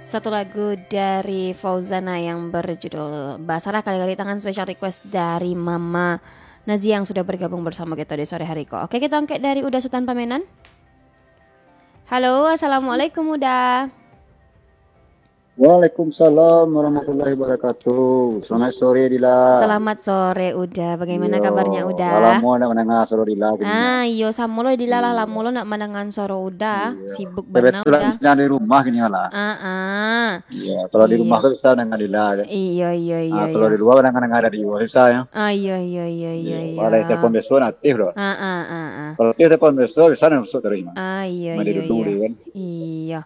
Satu lagu dari Fauzana yang berjudul Basara kali-kali tangan, special request dari Mama Nazia yang sudah bergabung bersama kita di sore hari kok. Oke, kita angkat dari Uda Sultan Pamenan. Halo, assalamualaikum Uda. Waalaikumsalam warahmatullahi wabarakatuh. Selamat sore Dila. Selamat sore Uda. Bagaimana kabarnya Uda? Lama nak mendengar suara Dila gini. Iyo sama lo dilalah Iya. lamo lo nak mandangan soro Uda. Iya. Sibuk benar Kebetulan Uda. sedang di rumah gini malah. Iya. Kalau di rumah kan bisa dengar Dila kan. Iya. Kalau di luar kadang-kadang ada di luar bisa ya. Iya. Kalau ada telepon besok aktif loh. Ah. Kalau dia telepon besok bisa masuk terima. Iya. Kan. Iya.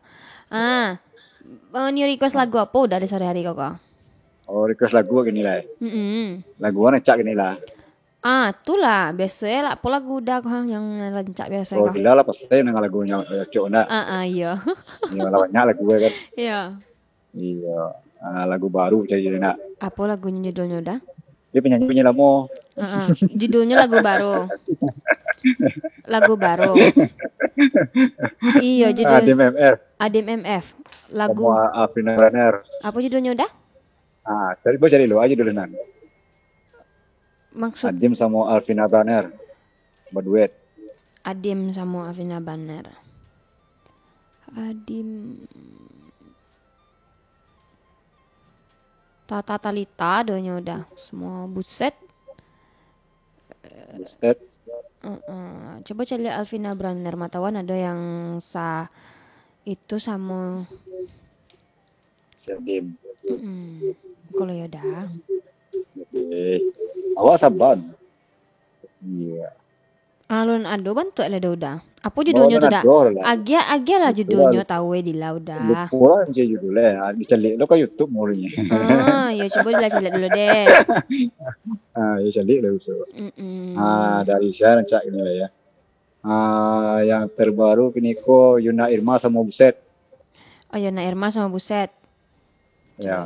New request lagu apa udah di sore hari kok? Oh, request lagu gini lah. Lagu mana cak gini lah. Itulah biasanya lah apa lagu udah kok yang rancak biasa Oh, kok. Dila lah pasti dengan lagunya cok nak. Iya. Iya, banyak lagu kan. Iya. Iya. Lagu baru jadi nak. Apa lagunya judulnya udah? Dia penyanyi lama. Judulnya lagu baru. Lagu baru. Iya judul Adim MF. Lagu Alvina Branner. apa judulnya udah? Cari lo aja dulu nan. Maksud Adim sama Alvina Branner berduet. Adim sama Avina Banner. Adim Tata Talita doanya udah semua buset. Buset. Coba cari Alvina Branner matawan ada yang itu sama Si Adim. kalau ya udah. Awak sabar. Iya. Alun ado bantu ada udah. Apa judulnya tuh dah? Agia lah judulnya tahu di lah udah. Lupa aja judulnya. Dicari lo ke YouTube mulanya. Ya coba dilihat dulu deh. Ya cari lah usul. Dari saya cak ini lah ya. Yang terbaru kini ko Yuna Irma sama Buset. Oh Yuna Irma sama Buset. Ya.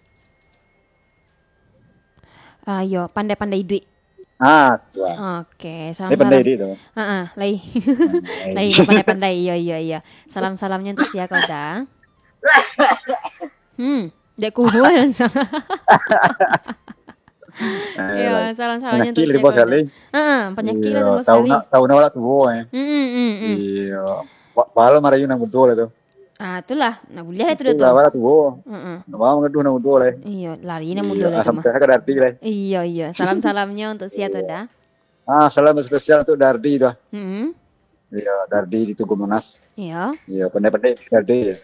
Ayo pandai-pandai duit. Tua. Oke, salam. Pandai duit tuh. Lai. Lai pandai-pandai. Iya. Salam-salamnya untuk siapa kau dah? Dek kuhuan sama. Iya, salam-salamnya untuk siapa kau dah? Penyakit lah terus sekali. Tahun awal tua Iya. Baru marayu nang betul itu. Itulah. Nah, boleh itu tuh. Itulah tua. Mau ngeduh nang betul lah. Iya, lari nang betul lah. Sampai ke Dardi lah. Iya. Salam-salamnya untuk siapa dah? Salam spesial untuk Dardi dah. Iya, Dardi di Tugu Monas. Iya. Iya, pandai-pandai Dardi.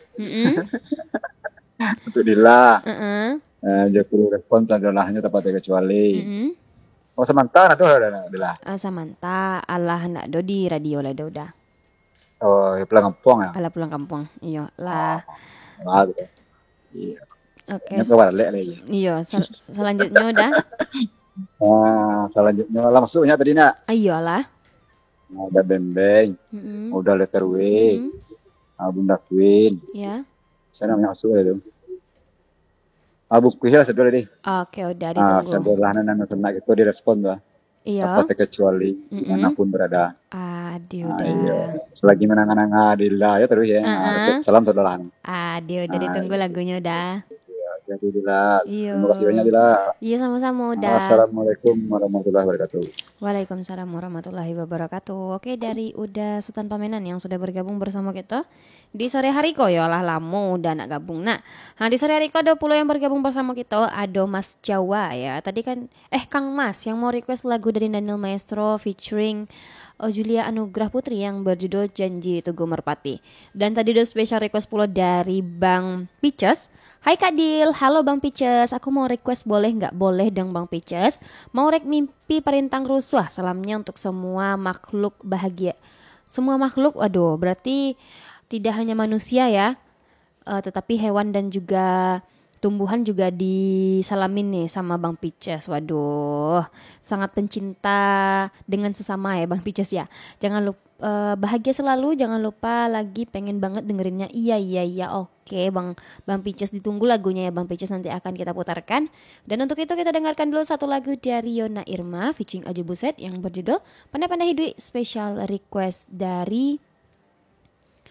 Untuk Dila. Dia perlu respon tandalahnya tepatnya kecuali. Oh, Samantha tuh ada Dila. Samantha Allah nak do di radio lah udah. Oh, ya pulang kampung ya. Alah pulang kampung. Iya lah. Gitu. Iya. Oke. Iya, selanjutnya udah. Selanjutnya lah masuknya tadi nak. Iyalah. Ada Bembeng. Udah Letter W. Bunda Queen. Iya. Saya namanya masuk itu. Abu Kuhil sedulur deh. Oke, udah ditunggu. Sedulur nana nak itu direspon tuh. Iya. Apa kecuali dimanapun berada. Udah. Iya. Selagi menangan-nangan Dila ya terus ya. Salam saudara. Udah ditunggu lagunya udah. Jadi Dila. Iya. Terima kasih banyak Dila. Iya sama-sama udah. Assalamualaikum warahmatullahi wabarakatuh. Waalaikumsalam warahmatullahi wabarakatuh. Oke, dari Uda Sultan Pamenan yang sudah bergabung bersama kita di sore hari kok ya lah lamo udah nak gabung. Nah, di sore hari kok ada pula yang bergabung bersama kita ada Mas Jawa ya. Tadi kan Kang Mas yang mau request lagu dari Daniel Maestro featuring Julia Anugrah Putri yang berjudul Janji Tugu Merpati. Dan tadi ada special request pula dari Bang Pices. Hai Kak Dil, halo Bang Pices, aku mau request boleh nggak? Boleh dong Bang Pices. Mau rek mimpi perintang rusuh. Salamnya untuk semua makhluk bahagia. Semua makhluk, waduh berarti tidak hanya manusia ya, tetapi hewan dan juga tumbuhan juga disalamin nih sama Bang Pices. Waduh, sangat pencinta dengan sesama ya Bang Pices ya. Jangan lupa bahagia selalu, jangan lupa lagi pengen banget dengerinnya. Iya. Oke, Bang Pices ditunggu lagunya ya Bang Pices, nanti akan kita putarkan. Dan untuk itu kita dengarkan dulu satu lagu dari Yona Irma featuring Aju Buset yang berjudul Pandai-Pandai Hidup, special request dari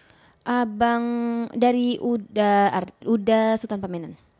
Abang dari Uda Sultan Pamenan.